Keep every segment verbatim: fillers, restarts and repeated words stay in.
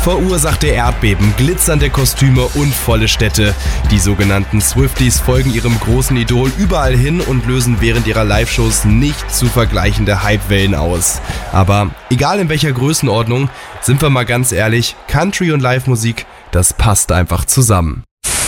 Verursachte Erdbeben, glitzernde Kostüme und volle Städte. Die sogenannten Swifties folgen ihrem großen Idol überall hin und lösen während ihrer Live-Shows nicht zu vergleichende Hypewellen aus. Aber egal in welcher Größenordnung, sind wir mal ganz ehrlich, Country und Live-Musik, das passt einfach zusammen.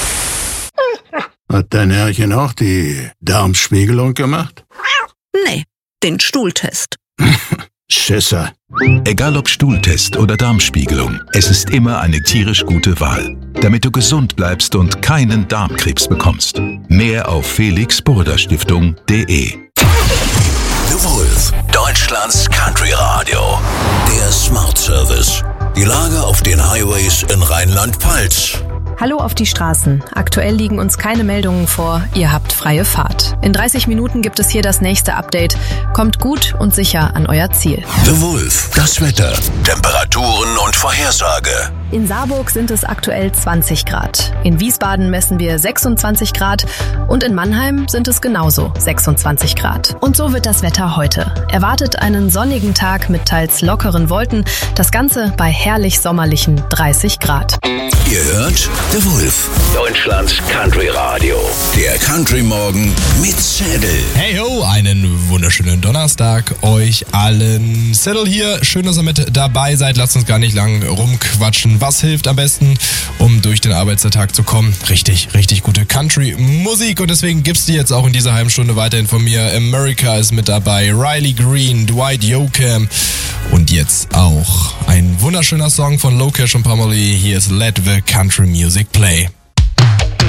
Hat dein Herrchen auch die Darmspiegelung gemacht? Nee, den Stuhltest. Schisser. Egal ob Stuhltest oder Darmspiegelung, es ist immer eine tierisch gute Wahl, damit du gesund bleibst und keinen Darmkrebs bekommst. Mehr auf felix burda stiftung punkt de. The Wolf, Deutschlands Country Radio. Der Smart Service. Die Lage auf den Highways in Rheinland-Pfalz. Hallo auf die Straßen. Aktuell liegen uns keine Meldungen vor. Ihr habt freie Fahrt. In dreißig Minuten gibt es hier das nächste Update. Kommt gut und sicher an euer Ziel. The Wolf, das Wetter, Temperaturen und Vorhersage. In Saarburg sind es aktuell zwanzig Grad. In Wiesbaden messen wir sechsundzwanzig Grad und in Mannheim sind es genauso sechsundzwanzig Grad. Und so wird das Wetter heute. Erwartet einen sonnigen Tag mit teils lockeren Wolken. Das Ganze bei herrlich sommerlichen dreißig Grad. Ihr hört The Wolf, Deutschlands Country Radio. Der Country Morgen mit Saddle. Hey ho, einen wunderschönen Donnerstag euch allen. Saddle hier, schön, dass ihr mit dabei seid. Lasst uns gar nicht lang rumquatschen. Was hilft am besten, um durch den Arbeitstag zu kommen? Richtig, richtig gute Country-Musik und deswegen gibt's die jetzt auch in dieser halben Stunde weiterhin von mir. America ist mit dabei, Riley Green, Dwight Yoakam und jetzt auch ein wunderschöner Song von Lokesh und Pamela. Hier ist Let the Country Music Play.